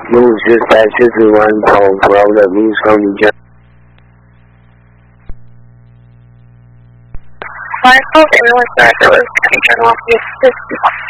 News dispatch, this is Ryan Paul, rolled up news from New Jersey. I called ambulance director, can you turn off the assist?